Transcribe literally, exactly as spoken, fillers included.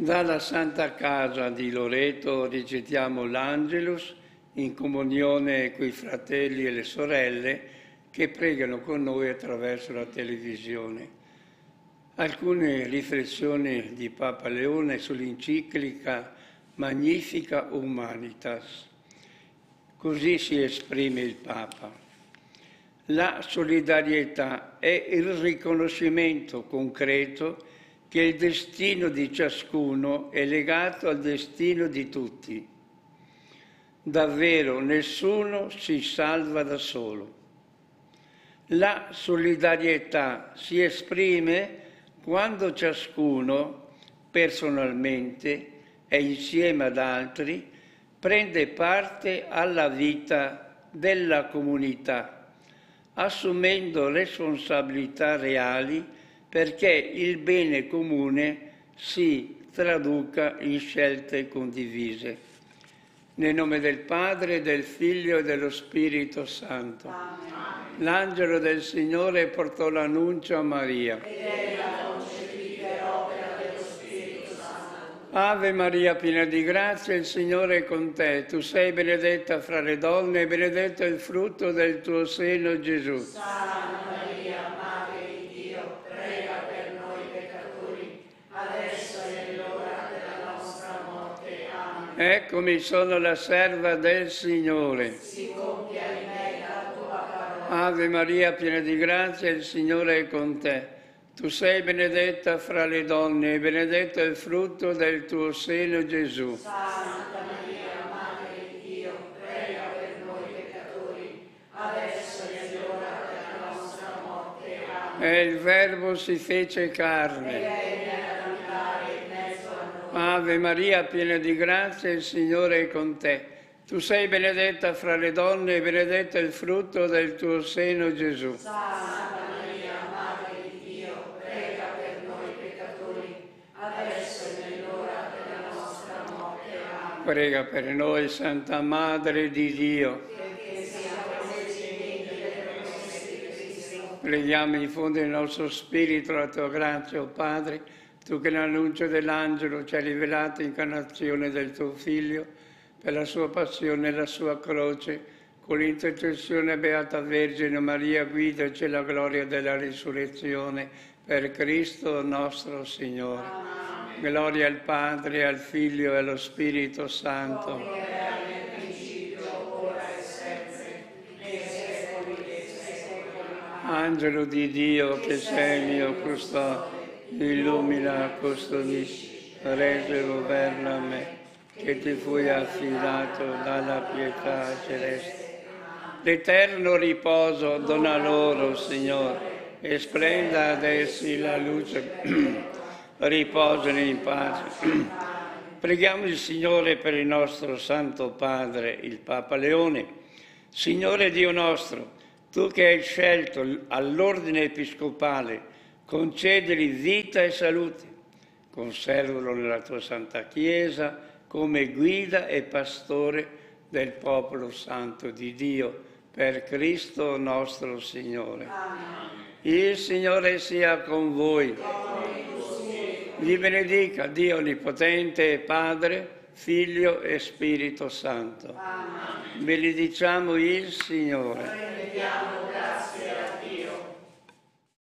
Dalla Santa Casa di Loreto recitiamo l'Angelus in comunione coi fratelli e le sorelle che pregano con noi attraverso la televisione. Alcune riflessioni di Papa Leone sull'enciclica Magnificat Humanitas. Così si esprime il Papa. La solidarietà è il riconoscimento concreto che il destino di ciascuno è legato al destino di tutti. Davvero nessuno si salva da solo. La solidarietà si esprime quando ciascuno, personalmente e insieme ad altri, prende parte alla vita della comunità, assumendo responsabilità reali perché il bene comune si traduca in scelte condivise. Nel nome del Padre, del Figlio e dello Spirito Santo. Amen. L'angelo del Signore portò l'annuncio a Maria. Ed ella concepì per opera dello Spirito Santo. Ave Maria, piena di grazia, il Signore è con te. Tu sei benedetta fra le donne e benedetto è il frutto del tuo seno, Gesù. Santa Maria, Madre di Dio, prega per noi peccatori, adesso è l'ora della nostra morte. Amen. Eccomi, sono la serva del Signore. Si compia in me la tua parola. Ave Maria, piena di grazia, il Signore è con te. Tu sei benedetta fra le donne e benedetto è il frutto del tuo seno, Gesù. Santa Maria, Madre di Dio, prega per noi peccatori, adesso è l'ora della nostra morte. Amen. E il Verbo si fece carne. E viene ad abitare in mezzo a noi. Ave Maria, piena di grazia, il Signore è con te. Tu sei benedetta fra le donne e benedetto è il frutto del tuo seno, Gesù. Santa Maria, Madre di Dio, prega per noi peccatori, adesso è l'ora della nostra morte. Amen. Prega per noi, Santa Madre di Dio. Perché siamo concepiti per Cristo. Preghiamo in fondo il nostro spirito, la tua grazia, o Padre, tu che nell'annuncio dell'angelo ci hai rivelato l'incarnazione del tuo Figlio, per la sua passione e la sua croce, con l'intercessione Beata Vergine Maria, guidaci alla gloria della risurrezione, per Cristo nostro Signore. Amen. Gloria al Padre, al Figlio e allo Spirito Santo. Come era nel principio, ora e sempre, nei secoli dei secoli. Amen. Angelo di Dio, che sei mio custode, illumina, custodisci, regge e governa me, che ti fui affidato dalla pietà celeste. L'eterno riposo dona loro, Signore, e splenda ad essi la luce. Riposano in pace. Preghiamo il Signore per il nostro Santo Padre, il Papa Leone. Signore Dio nostro, tu che hai scelto all'ordine episcopale, concedili vita e salute. Conservalo nella tua Santa Chiesa, come guida e pastore del popolo santo di Dio, per Cristo nostro Signore. Amen. Il Signore sia con voi. Vi benedica Dio Onnipotente, Padre, Figlio e Spirito Santo. Amen. Benediciamo il Signore. Prendiamo